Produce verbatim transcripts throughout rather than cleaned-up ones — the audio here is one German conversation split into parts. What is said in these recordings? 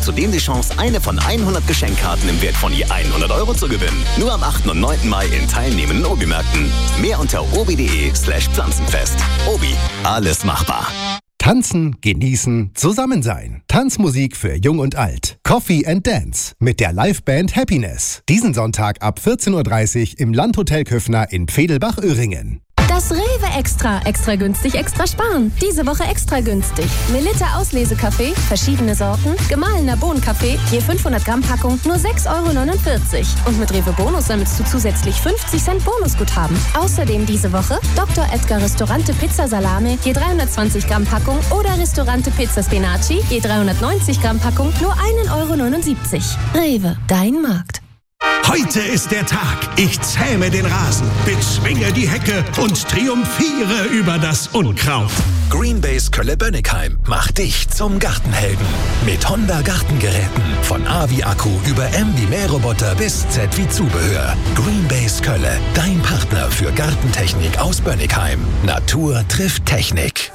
Zudem die Chance, eine von hundert Geschenkkarten im Wert von je hundert Euro zu gewinnen. Nur am achten und neunten Mai in teilnehmenden Obi-Märkten. Mehr unter obi.de slash Pflanzenfest. Obi, alles machbar. Tanzen, genießen, zusammen sein. Tanzmusik für Jung und Alt. Coffee and Dance mit der Liveband Happiness. Diesen Sonntag ab vierzehn Uhr dreißig im Landhotel Köfner in Pfedelbach-Öhringen. Das Rewe Extra. Extra günstig, extra sparen. Diese Woche extra günstig. Melitta Auslesekaffee, verschiedene Sorten, gemahlener Bohnenkaffee, je fünfhundert Gramm Packung, nur sechs Euro neunundvierzig. Und mit Rewe Bonus sammelst du zusätzlich fünfzig Cent Bonusguthaben. Außerdem diese Woche Doktor Edgar Restaurante Pizza Salame, je dreihundertzwanzig Gramm Packung oder Restaurante Pizza Spinaci, je dreihundertneunzig Gramm Packung, nur ein Euro neunundsiebzig. Rewe, dein Markt. Heute ist der Tag. Ich zähme den Rasen, bezwinge die Hecke und triumphiere über das Unkraut. Greenbase Kölle-Bönnigheim macht dich zum Gartenhelden. Mit Honda Gartengeräten. Von A wie Akku über M wie Mähroboter bis Z wie Zubehör. Greenbase Kölle, dein Partner für Gartentechnik aus Bönnigheim. Natur trifft Technik.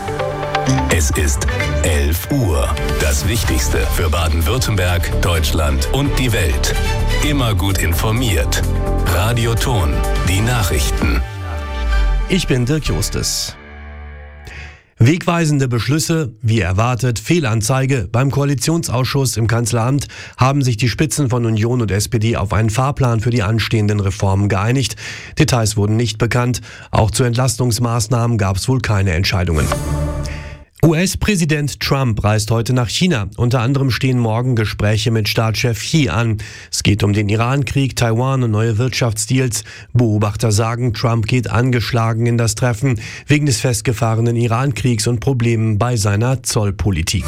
Es ist elf Uhr. Das Wichtigste für Baden-Württemberg, Deutschland und die Welt. Immer gut informiert. Radio Ton, die Nachrichten. Ich bin Dirk Justes. Wegweisende Beschlüsse, wie erwartet, Fehlanzeige. Beim Koalitionsausschuss im Kanzleramt haben sich die Spitzen von Union und S P D auf einen Fahrplan für die anstehenden Reformen geeinigt. Details wurden nicht bekannt. Auch zu Entlastungsmaßnahmen gab es wohl keine Entscheidungen. U S-Präsident Trump reist heute nach China. Unter anderem stehen morgen Gespräche mit Staatschef Xi an. Es geht um den Irankrieg, Taiwan und neue Wirtschaftsdeals. Beobachter sagen, Trump geht angeschlagen in das Treffen wegen des festgefahrenen Irankriegs und Problemen bei seiner Zollpolitik.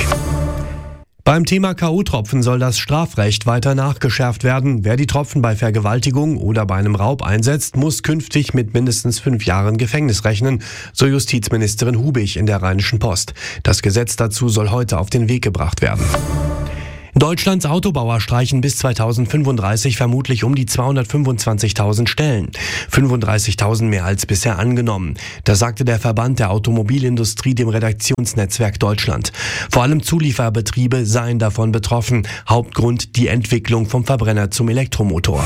Beim Thema K O-Tropfen soll das Strafrecht weiter nachgeschärft werden. Wer die Tropfen bei Vergewaltigung oder bei einem Raub einsetzt, muss künftig mit mindestens fünf Jahren Gefängnis rechnen, so Justizministerin Hubig in der Rheinischen Post. Das Gesetz dazu soll heute auf den Weg gebracht werden. Deutschlands Autobauer streichen bis zweitausendfünfunddreißig vermutlich um die zweihundertfünfundzwanzigtausend Stellen. fünfunddreißigtausend mehr als bisher angenommen. Das sagte der Verband der Automobilindustrie dem Redaktionsnetzwerk Deutschland. Vor allem Zulieferbetriebe seien davon betroffen. Hauptgrund die Entwicklung vom Verbrenner zum Elektromotor.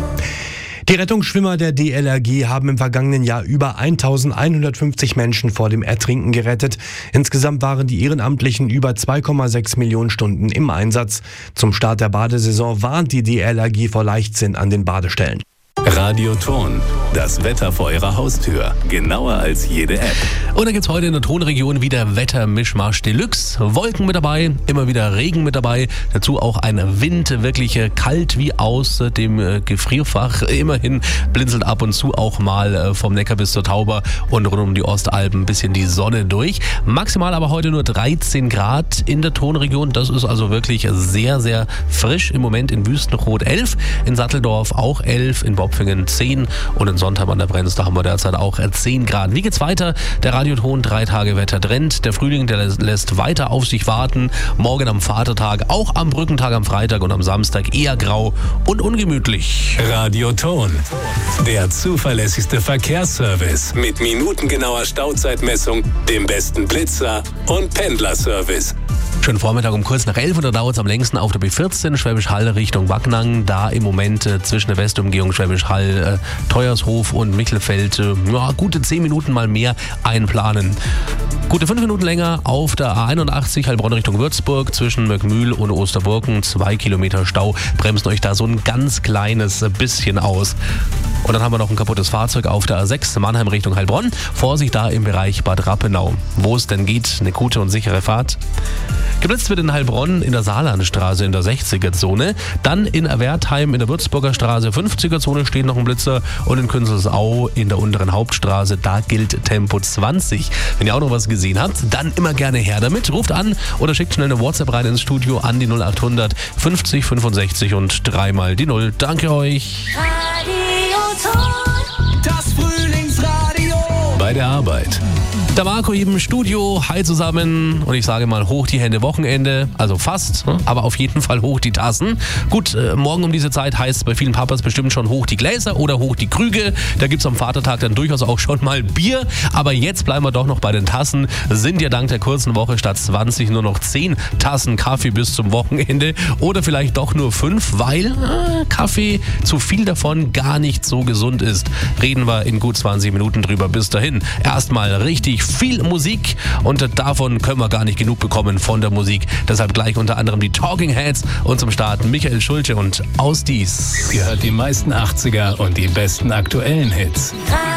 Die Rettungsschwimmer der D L R G haben im vergangenen Jahr über eintausendeinhundertfünfzig Menschen vor dem Ertrinken gerettet. Insgesamt waren die Ehrenamtlichen über zwei Komma sechs Millionen Stunden im Einsatz. Zum Start der Badesaison warnt die D L R G vor Leichtsinn an den Badestellen. Radio Ton, das Wetter vor Ihrer Haustür. Genauer als jede App. Und da gibt's heute in der Tonregion wieder Wettermischmasch Deluxe. Wolken mit dabei, immer wieder Regen mit dabei. Dazu auch ein Wind, wirklich kalt wie aus dem Gefrierfach. Immerhin blinzelt ab und zu auch mal vom Neckar bis zur Tauber und rund um die Ostalpen ein bisschen die Sonne durch. Maximal aber heute nur dreizehn Grad in der Tonregion. Das ist also wirklich sehr, sehr frisch. Im Moment in Wüstenrot elf, in Satteldorf auch elf, in Bopfingen zehn und in Sontheim an der Brenz, da haben wir derzeit auch zehn Grad. Wie geht's weiter? Der Radioton drei Tage Wettertrend. Der Frühling, der lässt weiter auf sich warten. Morgen am Vatertag, auch am Brückentag am Freitag und am Samstag eher grau und ungemütlich. Radio Ton, der zuverlässigste Verkehrsservice mit minutengenauer Stauzeitmessung, dem besten Blitzer und Pendlerservice. Schönen Vormittag um kurz nach elf und da dauert es am längsten auf der B vierzehn Schwäbisch Hall Richtung Backnang. Da im Moment äh, zwischen der Westumgehung Schwäbisch Hall, äh, Teuershof und Michelfeld äh, ja, gute zehn Minuten mal mehr einplanen. Gute fünf Minuten länger auf der A einundachtzig Heilbronn Richtung Würzburg zwischen Möckmühl und Osterburken. Zwei Kilometer Stau bremsen euch da so ein ganz kleines bisschen aus. Und dann haben wir noch ein kaputtes Fahrzeug auf der A sechs Mannheim Richtung Heilbronn. Vorsicht da im Bereich Bad Rappenau. Wo es denn geht, eine gute und sichere Fahrt. Geblitzt wird in Heilbronn in der Saarlandstraße in der sechziger Zone. Dann in Wertheim in der Würzburger Straße fünfziger Zone steht noch ein Blitzer. Und in Künzelsau in der unteren Hauptstraße, da gilt Tempo zwanzig. Wenn ihr auch noch was gesehen habt, dann immer gerne her damit. Ruft an oder schickt schnell eine WhatsApp rein ins Studio an die null achthundert fünfzig fünfundsechzig und dreimal die Null. Danke euch. Radio Ton. Das Frühlingsradio. Bei der Arbeit. Der Marco hier im Studio, hi zusammen und ich sage mal hoch die Hände Wochenende, also fast, aber auf jeden Fall hoch die Tassen. Gut, äh, morgen um diese Zeit heißt es bei vielen Papas bestimmt schon hoch die Gläser oder hoch die Krüge. Da gibt es am Vatertag dann durchaus auch schon mal Bier, aber jetzt bleiben wir doch noch bei den Tassen. Sind ja dank der kurzen Woche statt zwanzig nur noch zehn Tassen Kaffee bis zum Wochenende oder vielleicht doch nur fünf, weil äh, Kaffee, zu viel davon gar nicht so gesund ist. Reden wir in gut zwanzig Minuten drüber. Bis dahin erstmal richtig viel Musik und davon können wir gar nicht genug bekommen von der Musik. Deshalb gleich unter anderem die Talking Heads und zum Start Michael Schulte und Aus dies. Ihr hört die meisten achtziger und die besten aktuellen Hits.